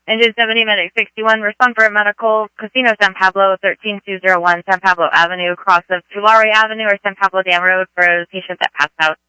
Engine 70, Medic 61, respond for a medical, Casino San Pablo, 13201 San Pablo Avenue, cross of Tulare Avenue or San Pablo Dam Road for a patient that passed out.